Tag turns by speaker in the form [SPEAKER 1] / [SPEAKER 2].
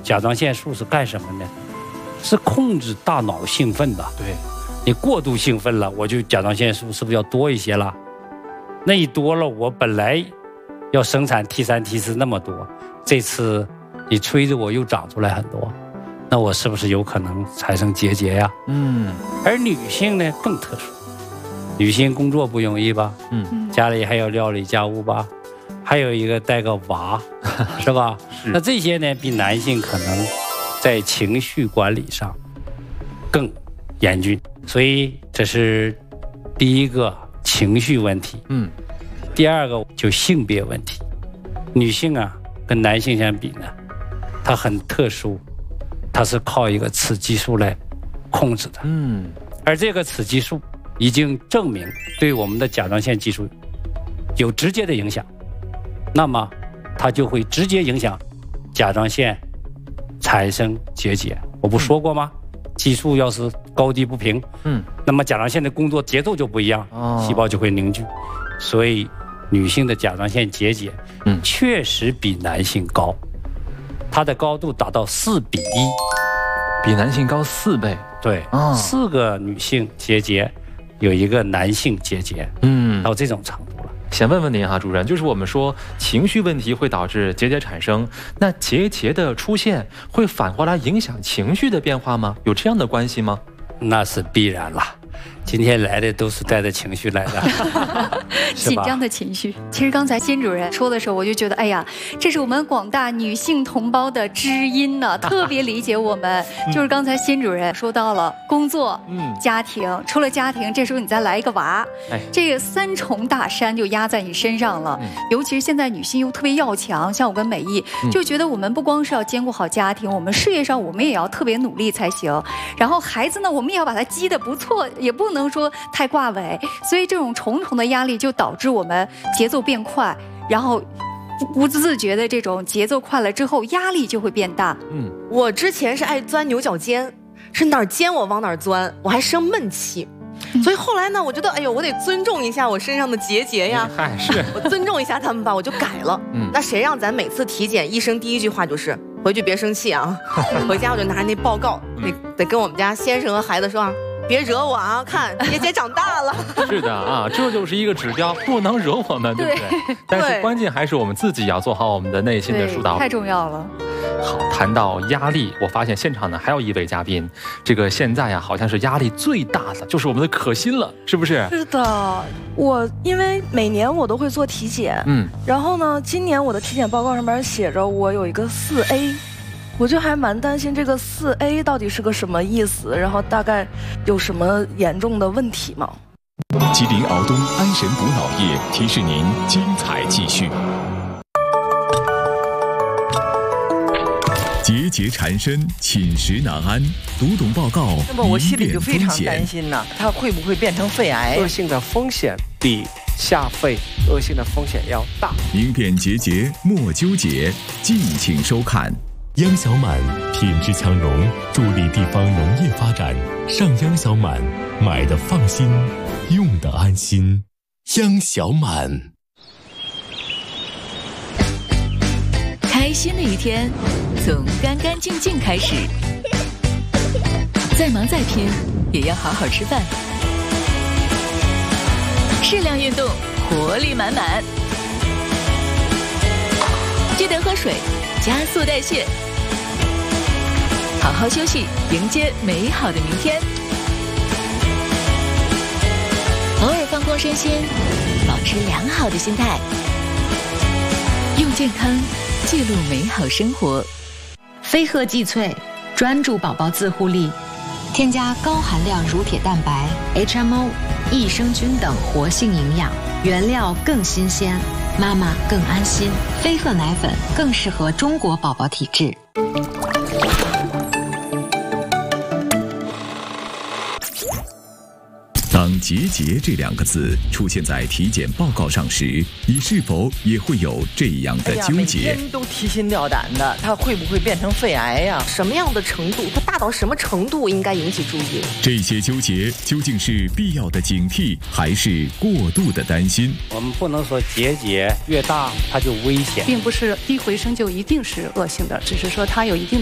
[SPEAKER 1] 甲状腺素是干什么呢？是控制大脑兴奋的。
[SPEAKER 2] 对，
[SPEAKER 1] 你过度兴奋了，我就甲状腺素是不是要多一些了？那一多了，我本来要生产 T3、T4那么多，这次你催着我又长出来很多，那我是不是有可能产生结节呀？而女性呢更特殊，女性工作不容易吧？家里还有料理家务吧，还有一个带个娃，是吧？那这些呢，比男性可能在情绪管理上更严峻，所以这是第一个情绪问题。第二个就性别问题，女性啊跟男性相比呢，它很特殊，它是靠一个雌激素来控制的。而这个雌激素已经证明对我们的甲状腺激素有直接的影响，那么它就会直接影响甲状腺产生结节。我不说过吗？激素要是高低不平，那么甲状腺的工作节奏就不一样，细胞就会凝聚。所以女性的甲状腺结节确实比男性高，它的高度达到4:1，
[SPEAKER 2] 比男性高4倍。
[SPEAKER 1] 对，4个女性结节有1个男性结节，到这种程度了。
[SPEAKER 2] 想问问您哈，主任，就是我们说情绪问题会导致结节产生，那结节的出现会反过来影响情绪的变化吗？有这样的关系吗？
[SPEAKER 1] 那是必然了。今天来的都是带着情绪来的，
[SPEAKER 3] 紧张的情绪。其实刚才辛主任说的时候，我就觉得，哎呀，这是我们广大女性同胞的知音呢，特别理解我们。就是刚才辛主任说到了工作、家庭，除了家庭，这时候你再来一个娃，这个3重大山就压在你身上了。尤其是现在女性又特别要强，像我跟美意，就觉得我们不光是要兼顾好家庭，我们事业上我们也要特别努力才行。然后孩子呢，我们也要把他激得不错，也不能说太挂尾，所以这种重重的压力就导致我们节奏变快，然后不自觉的这种节奏快了之后，压力就会变大。
[SPEAKER 4] 我之前是爱钻牛角尖，是哪儿尖我往哪儿钻，我还生闷气。所以后来呢，我觉得，哎呦，我得尊重一下我身上的结节呀，我尊重一下他们吧，我就改了。那谁让咱每次体检，医生第一句话就是回去别生气啊，回家我就拿着那报告，得跟我们家先生和孩子说啊，别惹我啊！看结节长大了。
[SPEAKER 2] 是的啊，这就是一个指标，不能惹我们，对不对？但是关键还是我们自己要做好我们的内心的疏导，
[SPEAKER 3] 太重要了。
[SPEAKER 2] 好，谈到压力，我发现现场呢还有一位嘉宾，这个现在呀好像是压力最大的就是我们的可心了，是不是？
[SPEAKER 5] 是的，我因为每年我都会做体检，然后呢，今年我的体检报告上面写着我有一个4A。我就还蛮担心这个4A 到底是个什么意思，然后大概有什么严重的问题吗？
[SPEAKER 6] 吉林敖东安神补脑液提示您精彩继续。结节缠身，寝食难安，读懂报告，
[SPEAKER 7] 那么我心里就非常担心呢，它会不会变成肺癌？
[SPEAKER 8] 恶性的风险比下肺恶性的风险要大。
[SPEAKER 6] 明辨结节莫纠结，敬请收看。
[SPEAKER 9] 央小满品质强农，助力地方农业发展。上央小满，买的放心，用的安心。央小满。
[SPEAKER 10] 开心的一天，从干干净净开始。再忙再拼，也要好好吃饭。适量运动，活力满满。记得喝水，加速代谢。好好休息，迎接美好的明天。偶尔放空身心，保持良好的心态，用健康记录美好生活。
[SPEAKER 11] 飞鹤济萃，专注宝宝自护力，添加高含量乳铁蛋白、HMO、益生菌等活性营养，原料更新鲜，妈妈更安心。飞鹤奶粉更适合中国宝宝体质。
[SPEAKER 6] 当结节这2个字出现在体检报告上时，你是否也会有这样的纠结？
[SPEAKER 7] 每天都提心吊胆的，它会不会变成肺癌呀？
[SPEAKER 4] 什么样的程度？它大到什么程度应该引起注意？
[SPEAKER 6] 这些纠结究竟是必要的警惕，还是过度的担心？
[SPEAKER 1] 我们不能说结节越大它就危险，
[SPEAKER 12] 并不是低回声就一定是恶性的，只是说它有一定的